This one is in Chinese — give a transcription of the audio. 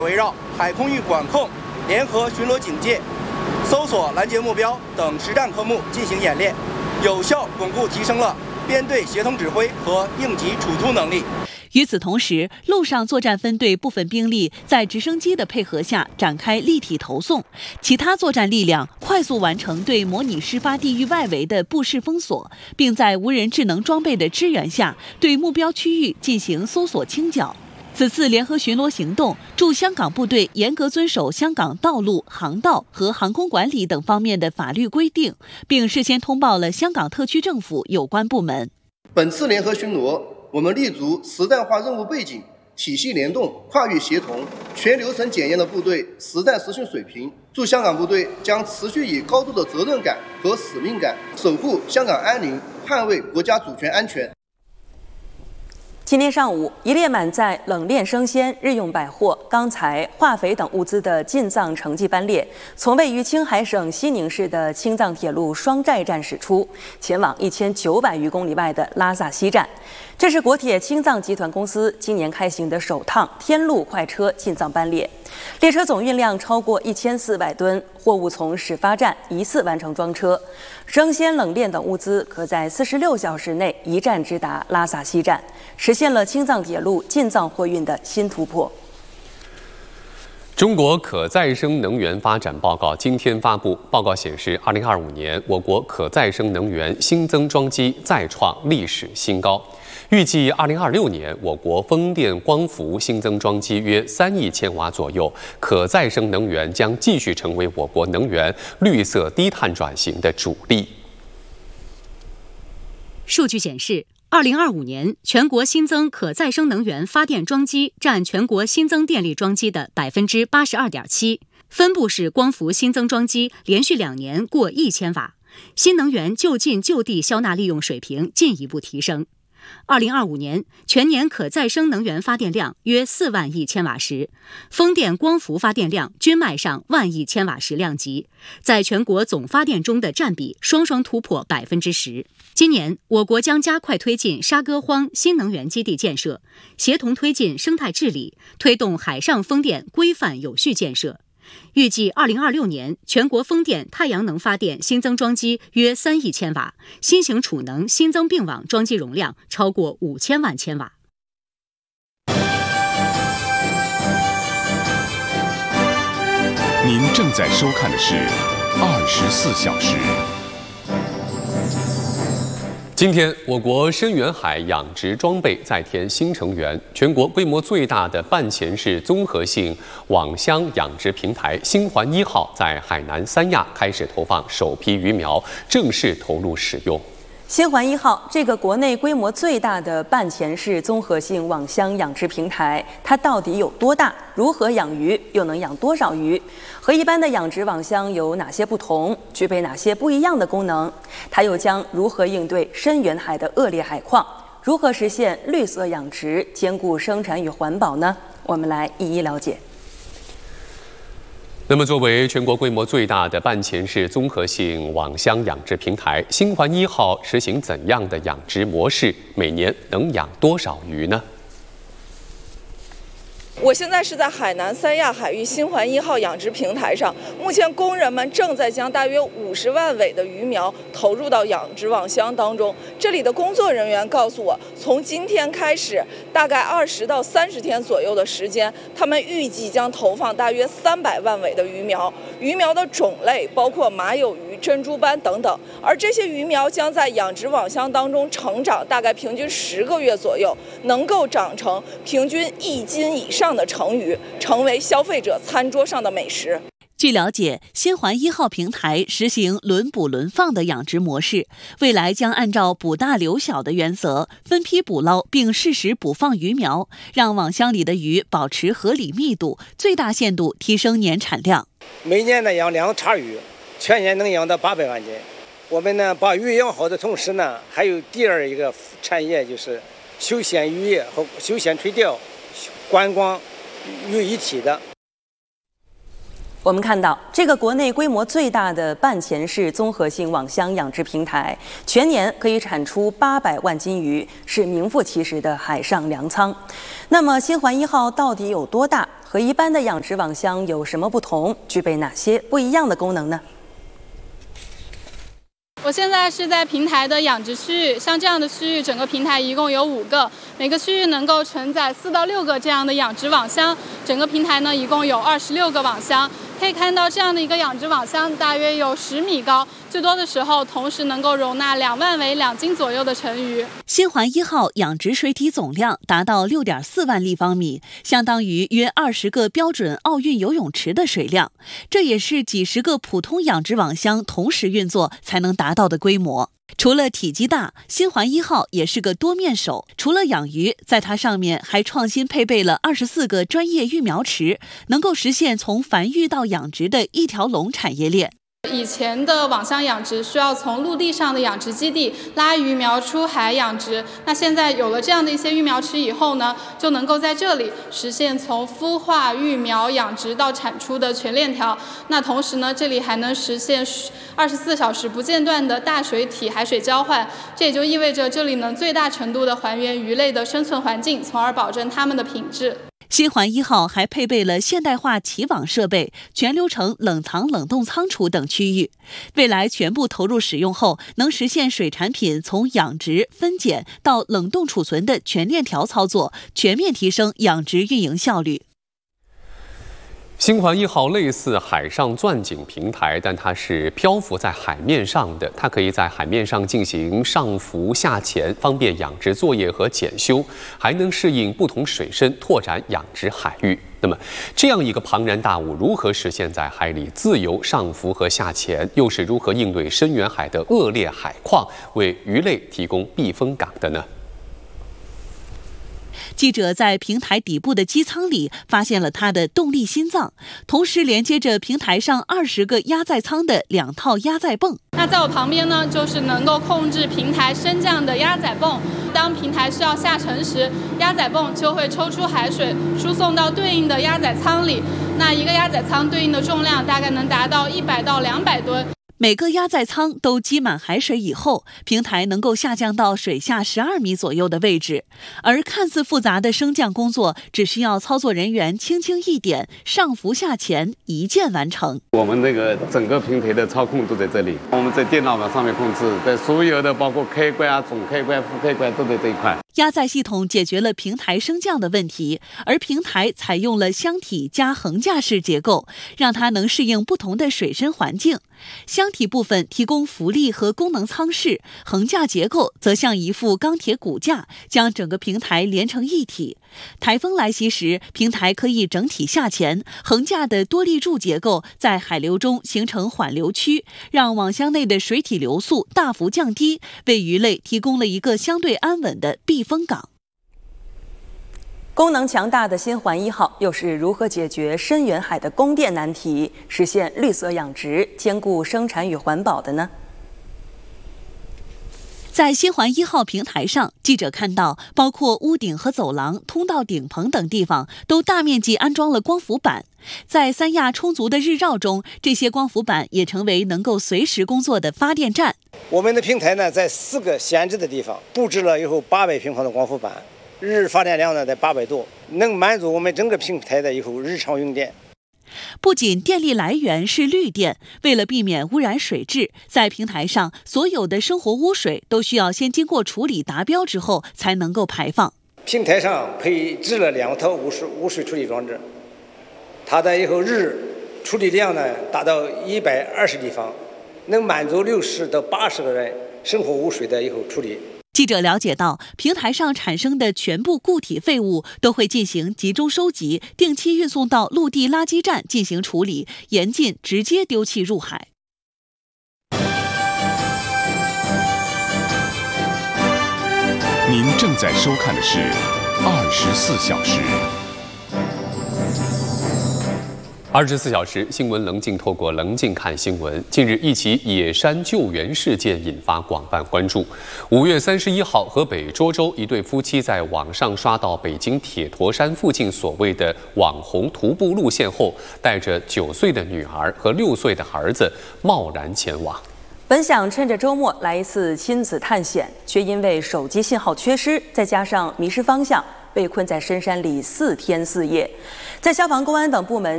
围绕海空域管控、联合巡逻警戒、搜索拦截目标等实战科目进行演练，有效巩固提升了编队协同指挥和应急处突能力。 与此同时，陆上作战分队部分兵力在直升机的配合下展开立体投送，其他作战力量快速完成对模拟事发地域外围的布势封锁，并在无人智能装备的支援下对目标区域进行搜索清剿。此次联合巡逻行动，驻香港部队严格遵守香港道路、航道和航空管理等方面的法律规定，并事先通报了香港特区政府有关部门。 本次联合巡逻，我们立足实战化任务背景、体系联动、跨域协同、全流程检验了部队实战实训水平。驻香港部队将持续以高度的责任感和使命感，守护香港安宁，捍卫国家主权安全。 今天上午，一列满载冷链生鲜、日用百货、钢材、化肥等物资的进藏城际班列，从位于青海省西宁市的青藏铁路双寨站驶出，前往1900余公里外的拉萨西站。这是国铁青藏集团公司今年开行的首趟天路快车进藏班列，列车总运量超过1400吨，货物从始发站一次完成装车，生鲜、冷链等物资可在46小时内一站直达拉萨西站，实现了青藏铁路进藏货运的新突破。 中国可再生能源发展报告今天发布，报告显示，2025年我国可再生能源新增装机再创历史新高。预计2026年，我国风电、光伏新增装机约3亿千瓦左右，可再生能源将继续成为我国能源绿色低碳转型的主力。 数据显示，2025年全国新增可再生能源发电装机占全国新增电力装机的82.7%，分布式光伏新增装机连续2年过1000瓦，新能源就近就地消纳利用水平进一步提升。2025年全年可再生能源发电量约4万亿千瓦时，风电、光伏发电量均迈上万亿千瓦时量级，在全国总发电中的占比双双突破10%。今年，我国将加快推进沙歌荒新能源基地建设，协同推进生态治理，推动海上风电规范有序建设。预计2026年，全国风电、太阳能发电新增装机约3亿千瓦，新型储能新增并网装机容量超过5000万千瓦。 您正在收看的是24小时。 今天，我国深远海养殖装备再添新成员，全国规模最大的半潜式综合性网箱养殖平台星环1号在海南三亚开始投放首批鱼苗，正式投入使用。 星环1号这个国内规模最大的半潜式综合性网箱养殖平台，它到底有多大？如何养鱼？又能养多少鱼？和一般的养殖网箱有哪些不同？具备哪些不一样的功能？它又将如何应对深远海的恶劣海况？如何实现绿色养殖，兼顾生产与环保呢？我们来一一了解。 那么，作为全国规模最大的半潜式综合性网箱养殖平台，星环1号实行怎样的养殖模式？每年能养多少鱼呢？ 我现在是在海南三亚海域星环1号养殖平台上，目前工人们正在将大约50万尾的鱼苗投入到养殖网箱当中。这里的工作人员告诉我，从今天开始，大概20到30天左右的时间，他们预计将投放大约300万尾的鱼苗。鱼苗的种类包括马友鱼、珍珠斑等等，而这些鱼苗将在养殖网箱当中成长，大概平均10个月左右，能够长成平均1斤以上的成鱼，成为消费者餐桌上的美食。 据了解，星环1号平台实行轮捕轮放的养殖模式，未来将按照捕大留小的原则，分批捕捞并适时补放鱼苗，让网箱里的鱼保持合理密度，最大限度提升年产量。 每年呢养2叉鱼，全年能养到800万斤。我们呢把鱼养好的同时呢，还有第二一个产业，就是休闲渔业和休闲垂钓、观光于一体的。 我们看到，这个国内规模最大的半潜式综合性网箱养殖平台，全年可以产出800万斤鱼，是名副其实的海上粮仓。那么，星环1号到底有多大？ 和一般的养殖网箱有什么不同？具备哪些不一样的功能呢？ 我现在是在平台的养殖区域，像这样的区域，整个平台一共有5个，每个区域能够承载4到6个这样的养殖网箱。整个平台呢，一共有26个网箱。可以看到，这样的一个养殖网箱大约有10米高，最多的时候同时能够容纳2万尾2斤左右的成鱼。 新环1号养殖水体总量达到6.4万立方米，相当于约20个标准奥运游泳池的水量，这也是几十个普通养殖网箱同时运作才能达到的规模。除了体积大，新环1号也是个多面手。除了养鱼，在它上面还创新配备了24个专业育苗池，能够实现从繁育到养殖的一条龙产业链。 以前的网箱养殖需要从陆地上的养殖基地拉鱼苗出海养殖，那现在有了这样的一些育苗池以后呢，就能够在这里实现从孵化、育苗、养殖到产出的全链条。那同时呢，这里还能实现24小时不间断的大水体海水交换，这也就意味着这里能最大程度的还原鱼类的生存环境，从而保证它们的品质。 新环1号还配备了现代化起网设备、全流程冷藏冷冻仓储等区域，未来全部投入使用后，能实现水产品从养殖、分拣到冷冻储存的全链条操作，全面提升养殖运营效率。 新环1号类似海上钻井平台，但它是漂浮在海面上的，它可以在海面上进行上浮下潜，方便养殖作业和检修，还能适应不同水深，拓展养殖海域。那么，这样一个庞然大物如何实现在海里自由上浮和下潜？又是如何应对深远海的恶劣海况，为鱼类提供避风港的呢？ 记者在平台底部的机舱里发现了它的动力心脏，同时连接着平台上20个压载舱的2套压载泵。 那在我旁边呢，就是能够控制平台升降的压载泵。当平台需要下沉时，压载泵就会抽出海水，输送到对应的压载舱里。那一个压载舱对应的重量大概能达到100到200吨。 每个压载舱都积满海水以后，平台能够下降到水下12米左右的位置，而看似复杂的升降工作，只需要操作人员轻轻一点，上浮下潜，一键完成。 我们那个整个平台的操控都在这里，我们在电脑上面控制，在所有的包括开关啊、总开关、副开关都在这一块。 压载系统解决了平台升降的问题，而平台采用了箱体加横架式结构，让它能适应不同的水深环境。箱体部分提供浮力和功能舱室，横架结构则像一副钢铁骨架，将整个平台连成一体。台风来袭时，平台可以整体下潜，横架的多立柱结构在海流中形成缓流区，让网箱内的水体流速大幅降低，为鱼类提供了一个相对安稳的避风港。 功能强大的新环1号又是如何解决深远海的供电难题，实现绿色养殖，兼顾生产与环保的呢？ 在新环1号平台上，记者看到，包括屋顶和走廊、通道顶棚等地方，都大面积安装了光伏板。在三亚充足的日照中，这些光伏板也成为能够随时工作的发电站。 我们的平台呢，在4个闲置的地方布置了有800平方的光伏板，日发电量呢在800多，能满足我们整个平台的日常用电。 不仅电力来源是绿电，为了避免污染水质，在平台上所有的生活污水都需要先经过处理达标之后才能够排放。 平台上配置了2套污水处理装置，它的日处理量呢达到120立方，能满足60到80个人生活污水的处理。 记者了解到，平台上产生的全部固体废物都会进行集中收集，定期运送到陆地垃圾站进行处理，严禁直接丢弃入海。 您正在收看的是24小时。 24小时新闻棱镜，透过棱镜看新闻。近日，一起野山救援事件引发广泛关注。5月31号，河北涿州一对夫妻在网上刷到北京铁驼山附近所谓的网红徒步路线后，带着9岁的女儿和6岁的儿子贸然前往。 本想趁着周末来一次亲子探险，却因为手机信号缺失，再加上迷失方向， 被困在深山里4天4夜。在消防、公安等部门